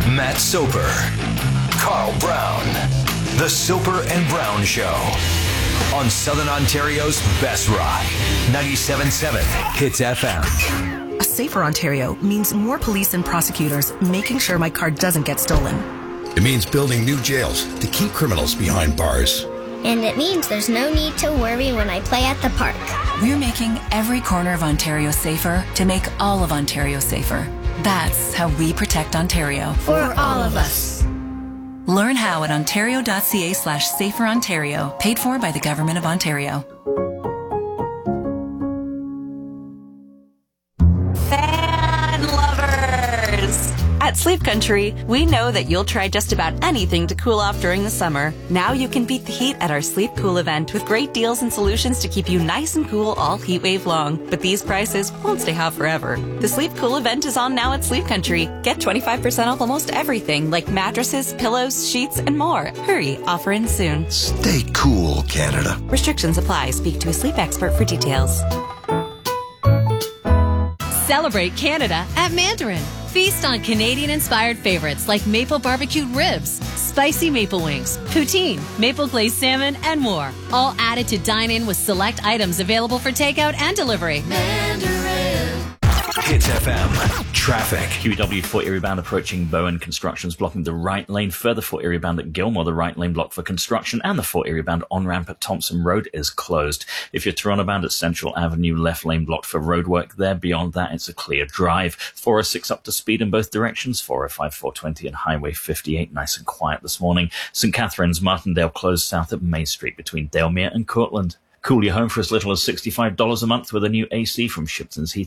Matt Soper, Carl Brown. The Soper and Brown Show on Southern Ontario's best rock, 97.7 Hits FM. A safer Ontario means more police and prosecutors making sure my car doesn't get stolen. It means building new jails to keep criminals behind bars. And it means there's no need to worry when I play at the park. We're making every corner of Ontario safer to make all of Ontario safer. That's how we protect Ontario. For all of us. Learn how at ontario.ca/saferontario, paid for by the Government of Ontario. Fan lovers! At Sleep Country, we know that you'll try just about anything to cool off during the summer. Now you can beat the heat at our Sleep Cool event with great deals and solutions to keep you nice and cool all heat wave long. But these prices won't stay hot forever. The Sleep Cool event is on now at Sleep Country. Get 25% off almost everything like mattresses, pillows, sheets, and more. Hurry, offer ends soon. Stay cool, Canada. Restrictions apply. Speak to a sleep expert for details. Celebrate Canada at Mandarin. Feast on Canadian-inspired favorites like maple barbecued ribs, spicy maple wings, poutine, maple glazed salmon, and more. All added to dine in with select items available for takeout and delivery. Mandarin. Hits FM. Traffic. QEW for Erie bound approaching Bowen. Construction's blocking the right lane. Further for Erie bound at Gilmore, the right lane blocked for construction, and the Fort Erie bound on-ramp at Thompson Road is closed. If you're Toronto bound at Central Avenue, left lane blocked for roadwork there. Beyond that, it's a clear drive. 406 up to speed in both directions. 405, 420 and Highway 58. Nice and quiet this morning. St. Catharines, Martindale closed south at May Street between Dalemere and Cortland. Cool your home for as little as $65 a month with a new AC from Shipton's Heating.